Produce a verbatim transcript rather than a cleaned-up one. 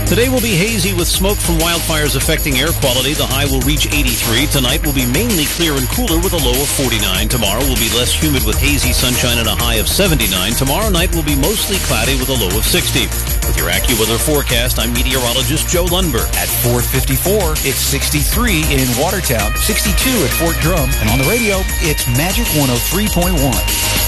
Today will be hazy with smoke from wildfires affecting air quality. The high will reach eighty-three. Tonight will be mainly clear and cooler with a low of forty-nine. Tomorrow will be less humid with hazy sunshine and a high of seventy-nine. Tomorrow night will be mostly cloudy with a low of sixty. With your AccuWeather forecast, I'm meteorologist Joe Lundberg. At four fifty-four, it's sixty-three in Watertown, sixty-two at Fort Drum, and on the radio, it's Magic one oh three point one.